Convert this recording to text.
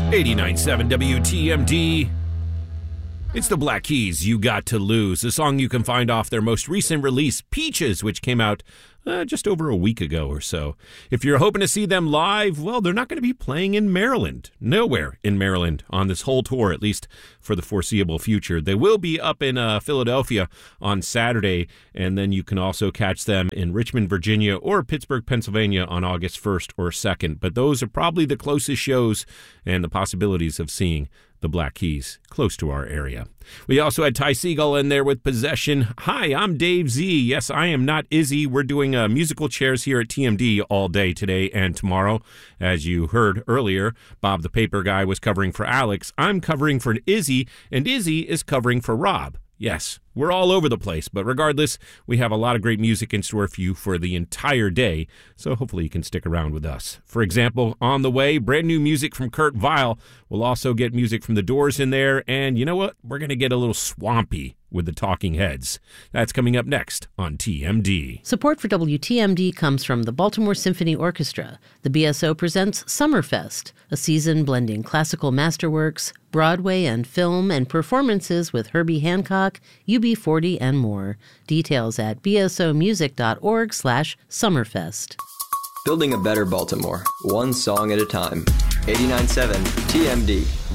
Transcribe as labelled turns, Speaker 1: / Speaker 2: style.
Speaker 1: 89.7 WTMD. It's the Black Keys, You Got to Lose, a song you can find off their most recent release, Peaches, which came out just over a week ago or so. If you're hoping to see them live, well, they're not going to be playing in Maryland. Nowhere in Maryland on this whole tour, at least for the foreseeable future. They will be up in Philadelphia on Saturday, and then you can also catch them in Richmond, Virginia, or Pittsburgh, Pennsylvania on August 1st or 2nd. But those are probably the closest shows and the possibilities of seeing the Black Keys close to our area. We also had Ty Segall in there with Possession. Hi, I'm Dave Z. Yes, I am not Izzy. We're doing musical chairs here at TMD all day today and tomorrow. As you heard earlier, Bob the Paper Guy was covering for Alex. I'm covering for Izzy, and Izzy is covering for Rob. Yes, we're all over the place, but regardless, we have a lot of great music in store for you for the entire day, so hopefully you can stick around with us. For example, on the way, brand new music from Kurt Vile. We'll also get music from The Doors in there, and you know what? We're going to get a little swampy with the Talking Heads. That's coming up next on TMD.
Speaker 2: Support for WTMD comes from the Baltimore Symphony Orchestra. The BSO presents Summerfest, a season blending classical masterworks, Broadway and film, and performances with Herbie Hancock, UB40, and more. Details at bsomusic.org/Summerfest.
Speaker 3: Building a better Baltimore, one song at a time. 89.7 TMD.